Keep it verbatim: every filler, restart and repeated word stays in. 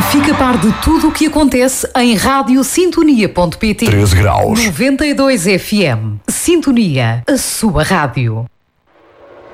Fica a par de tudo o que acontece em rádio sintonia ponto pt. treze graus. noventa e dois F M. Sintonia, a sua rádio.